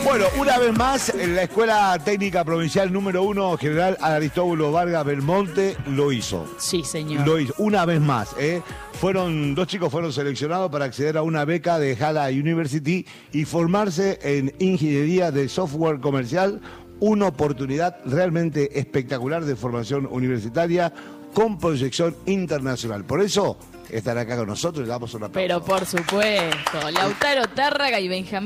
Bueno, una vez más, en la Escuela Técnica Provincial número 1, General Aristóbulo Vargas Belmonte, lo hizo. Sí, señor. Lo hizo, una vez más. Dos chicos fueron seleccionados para acceder a una beca de Hala University y formarse en ingeniería de software comercial, una oportunidad realmente espectacular de formación universitaria con proyección internacional. Por eso, estará acá con nosotros y le damos una aplauso. Pero por supuesto, Lautaro Tárraga y Benjamín